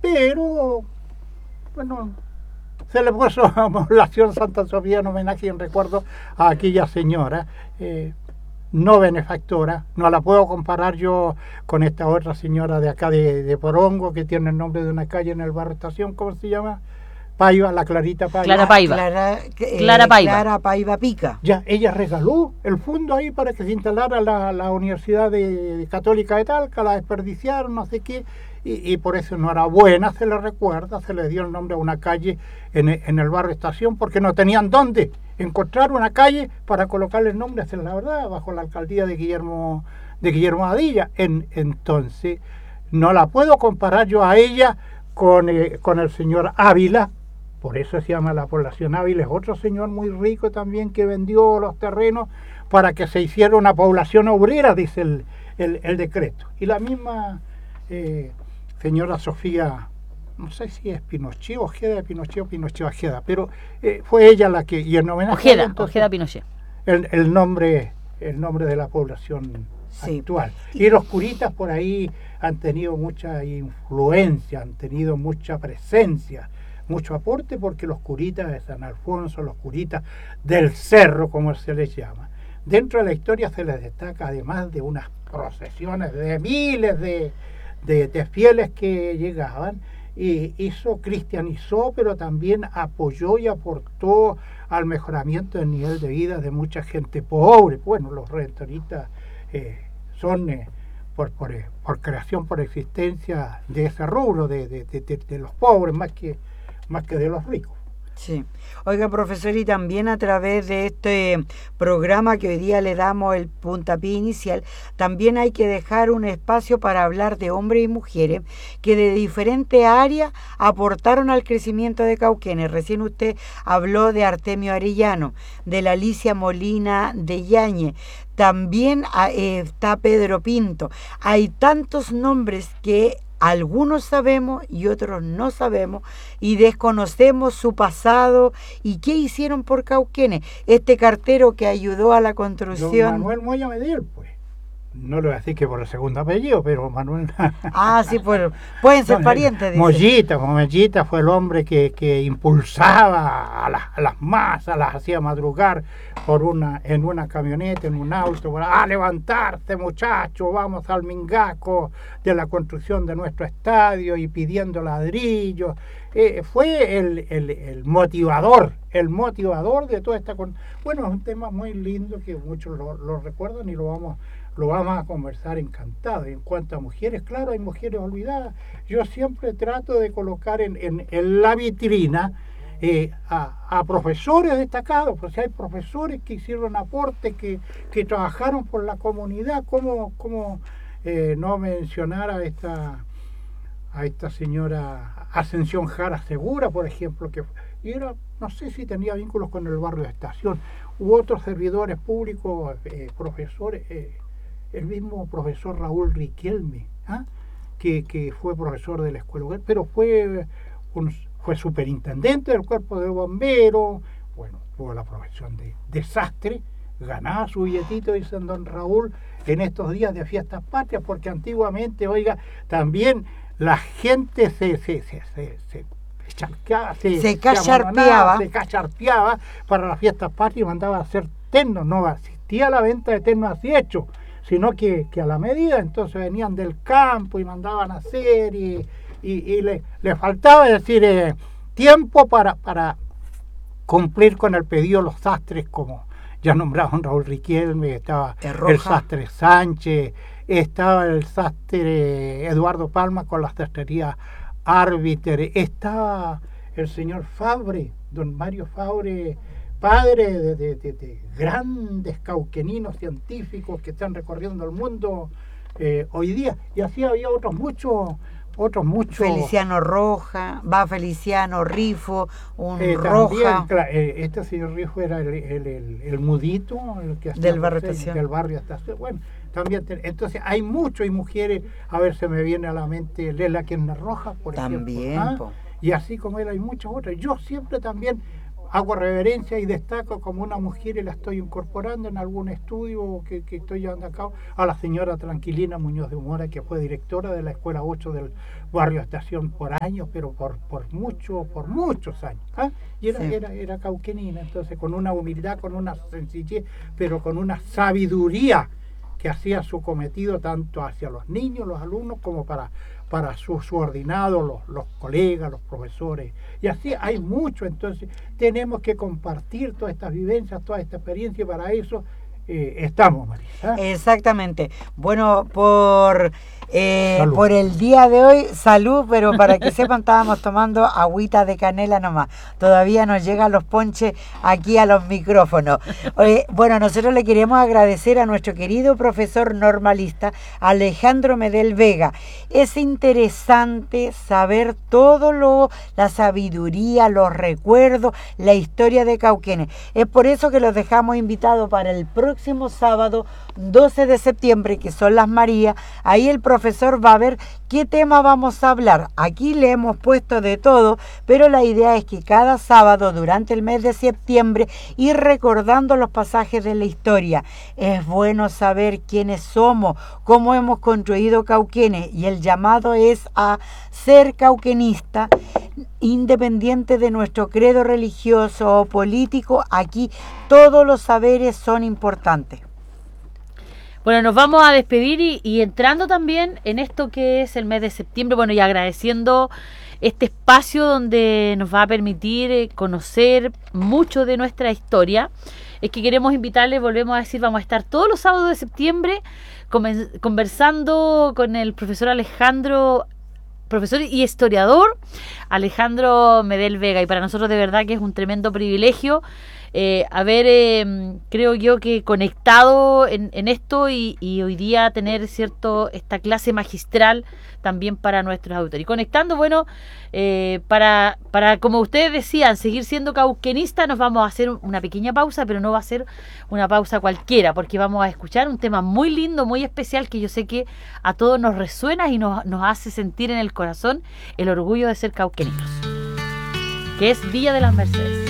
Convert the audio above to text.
pero bueno, se le puso a población Santa Sofía en homenaje y en recuerdo a aquella señora, no benefactora. No la puedo comparar yo con esta otra señora de acá de Porongo, que tiene el nombre de una calle en el barrio Estación. ¿Cómo se llama? Paiva, la Clarita Paiva. Clara Paiva. Clara Paiva. Clara Paiva Pica. Ya, ella regaló el fondo ahí para que se instalara la Universidad Católica de Talca, la desperdiciaron, no sé qué, y por eso enhorabuena, se le recuerda, se le dio el nombre a una calle en el barrio Estación, porque no tenían dónde encontrar una calle para colocarle el nombre, esa es la verdad, bajo la alcaldía de Guillermo Adilla. Entonces, no la puedo comparar yo a ella con el señor Ávila. Por eso se llama la población Ávila. Es otro señor muy rico también que vendió los terrenos para que se hiciera una población obrera, dice el decreto. Y la misma señora Sofía, no sé si es Pinochet, Ojeda, Pinochet o Pinochet Ojeda, pero fue ella la que, y en homenaje Ojeda Pinochet. El nombre de la población actual. Y los curitas por ahí han tenido mucha influencia, han tenido mucha presencia, mucho aporte, porque los curitas de San Alfonso, los curitas del cerro, como se les llama, dentro de la historia se les destaca, además de unas procesiones de miles de fieles que llegaban, y cristianizó, pero también apoyó y aportó al mejoramiento del nivel de vida de mucha gente pobre. Bueno, los redentoristas son por creación, por existencia de ese rubro de los pobres más que de los ricos. Sí. Oiga, profesor, y también a través de este programa que hoy día le damos el puntapié inicial, también hay que dejar un espacio para hablar de hombres y mujeres que de diferentes áreas aportaron al crecimiento de Cauquenes. Recién usted habló de Artemio Arellano, de la Alicia Molina de Yañez, también está Pedro Pinto. Hay tantos nombres que algunos sabemos y otros no sabemos, y desconocemos su pasado y qué hicieron por Cauquenes. Este cartero que ayudó a la construcción. Don Manuel Moya Mediel, pues. No le voy a decir que por el segundo apellido, pero Manuel. Sí, pueden ser parientes. Mollita fue el hombre que impulsaba a las masas, las hacía madrugar en una camioneta, en un auto, para levantarse, muchachos, vamos al mingaco de la construcción de nuestro estadio, y pidiendo ladrillos. Fue el motivador de toda esta. Bueno, es un tema muy lindo que muchos lo recuerdan, y lo vamos a conversar encantado. En cuanto a mujeres, claro, hay mujeres olvidadas. Yo siempre trato de colocar en la vitrina a profesores destacados, porque hay profesores que hicieron aportes, que trabajaron por la comunidad. ¿Cómo no mencionar a esta señora Ascensión Jara Segura, por ejemplo, que era, no sé si tenía vínculos con el barrio de Estación, u otros servidores públicos, profesores, el mismo profesor Raúl Riquelme, que fue profesor de la escuela, pero fue superintendente del cuerpo de bomberos. Bueno, tuvo la profesión de desastre, ganaba su billetito, dice don Raúl, en estos días de fiestas patrias, porque antiguamente, oiga, también la gente se cacharpeaba para las fiestas patrias, y mandaba a hacer ternos. No existía la venta de ternos así hechos, sino que a la medida. Entonces venían del campo y mandaban a hacer, y le faltaba, decir, tiempo para cumplir con el pedido. Los sastres, como ya nombraban Raúl Riquelme, estaba el sastre Sánchez, estaba el sastre Eduardo Palma con la sastrería Árbiter, estaba el señor Fabre, don Mario Fabre, padre de grandes cauqueninos científicos que están recorriendo el mundo hoy día. Y así había otros muchos. Feliciano Rifo, Roja. Este señor Rifo era el mudito, el que hacía del barrio Estación. Bueno, también entonces hay muchos, y mujeres, a ver, se me viene a la mente Lela Quierna Roja, por ejemplo. Y así como él hay muchas otras. Yo siempre también hago reverencia y destaco como una mujer y la estoy incorporando en algún estudio que estoy llevando a cabo, a la señora Tranquilina Muñoz de Mora, que fue directora de la Escuela 8 del barrio Estación por años, pero por muchos años. ¿Ah? Y era cauquenina, entonces con una humildad, con una sencillez, pero con una sabiduría que hacía su cometido tanto hacia los niños, los alumnos, como para sus subordinados, los colegas, los profesores. Y así hay mucho, entonces tenemos que compartir todas estas vivencias, toda esta experiencia, y para eso estamos, Marisa. Exactamente. Bueno, por el día de hoy, salud, pero para que sepan, estábamos tomando agüita de canela nomás. Todavía nos llegan los ponches aquí a los micrófonos. Bueno, nosotros le queremos agradecer a nuestro querido profesor normalista, Alejandro Medel Vega. Es interesante saber la sabiduría, los recuerdos, la historia de Cauquenes. Es por eso que los dejamos invitados para el próximo sábado 12 de septiembre, que son las Marías. Ahí el profesor va a ver qué tema vamos a hablar. Aquí le hemos puesto de todo, pero la idea es que cada sábado durante el mes de septiembre ir recordando los pasajes de la historia. Es bueno saber quiénes somos, cómo hemos construido Cauquenes, y el llamado es a ser cauquenista, independiente de nuestro credo religioso o político. Aquí todos los saberes son importantes. Bueno, nos vamos a despedir y entrando también en esto que es el mes de septiembre, bueno, y agradeciendo este espacio donde nos va a permitir conocer mucho de nuestra historia. Es que queremos invitarles, volvemos a decir, vamos a estar todos los sábados de septiembre conversando con el profesor y historiador Alejandro Medel Vega, y para nosotros de verdad que es un tremendo privilegio haber, creo yo, que conectado en esto y hoy día tener esta clase magistral también para nuestros autores. Y conectando, bueno, para como ustedes decían, seguir siendo cauquenistas, nos vamos a hacer una pequeña pausa, pero no va a ser una pausa cualquiera, porque vamos a escuchar un tema muy lindo, muy especial, que yo sé que a todos nos resuena y nos hace sentir en el corazón el orgullo de ser cauquenistas, que es Villa de las Mercedes.